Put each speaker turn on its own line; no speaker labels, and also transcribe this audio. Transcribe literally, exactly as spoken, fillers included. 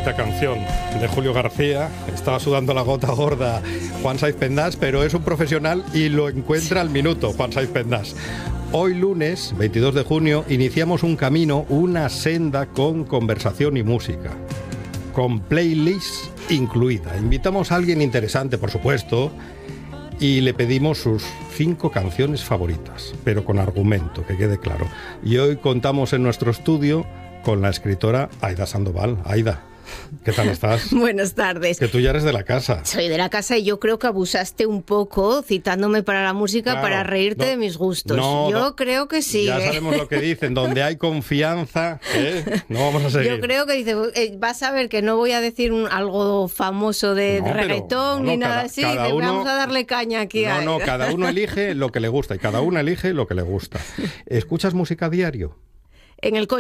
bonita canción de Julio García. Estaba sudando la gota gorda Juan Saiz Pendas, pero es un profesional y lo encuentra al minuto, Juan Saiz Pendas. Hoy lunes, veintidós de junio, iniciamos un camino, una senda con conversación y música, con playlist incluida. Invitamos a alguien interesante, por supuesto, y le pedimos sus cinco canciones favoritas, pero con argumento, que quede claro. Y hoy contamos en nuestro estudio con la escritora Aida Sandoval. Aida, ¿qué tal estás?
Buenas tardes.
Que tú ya eres de la casa.
Soy de la casa y yo creo que abusaste un poco citándome para la música, claro, para reírte no, de mis gustos. No, yo no, creo que sí.
Ya
¿eh?
sabemos lo que dicen, donde hay confianza, ¿eh? No vamos a seguir.
Yo creo que dice, eh, vas a ver que no voy a decir un, algo famoso de,
no,
de reggaetón no, no, ni nada cada, así, cada uno, vamos a darle caña aquí.
No,
a
no, cada uno elige lo que le gusta y cada uno elige lo que le gusta. ¿Escuchas música a diario?
En el coche.